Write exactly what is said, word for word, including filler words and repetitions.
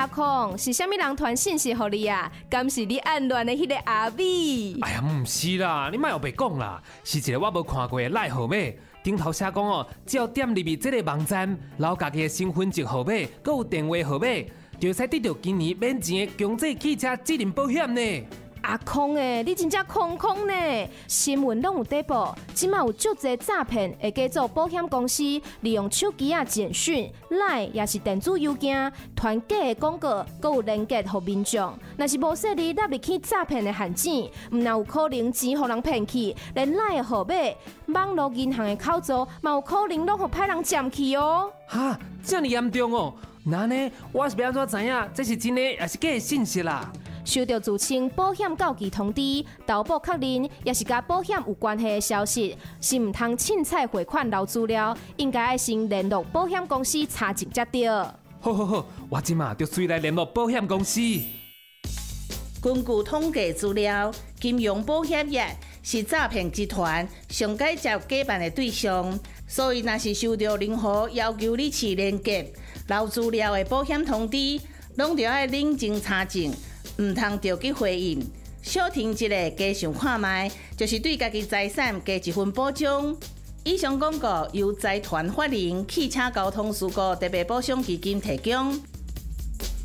阿空，是虾米人传信息给你啊？敢是你暗恋的迄个阿美？ 哎呀，唔是啦，你莫后白讲啦，是一个我无看过的赖号码。顶头写讲哦，只要点入去这个网站，然后家己的身份证号码，佮有电话号码，就会使得到今年免钱的强制汽车责任保险呢。 阿空诶，你真正空空呢！新闻拢有在报，即马有足侪诈骗会假做保险公司，利用手机啊、简讯、Line 也是电子邮件传假的广告，佮有连结互民众。若是无说你纳入去诈骗的陷阱，毋但有可能钱互人骗去，连 Line 的号码、网络银行的口座，嘛有可能拢互歹人占去哦。 哈，这么严重哦？那呢，我是要怎知影这是真的还是假的信息啦？ 收到自称保险告急通知、投保确认，也是甲保险有关系的消息，是唔通凊彩汇款留资料，应该爱先联络保险公司查证才对。 好好好，我即马就随来联络保险公司。 根据统计资料，金融保险业是诈骗集团上解接假办的对象，所以若是收到任何要求你去连结、留资料的保险通知，拢着爱冷静查证。唔通着去回应，小听一个加想看卖，就是对家己财产加一份保障。以上广告由财团法人汽车交通事故特别保障基金提供。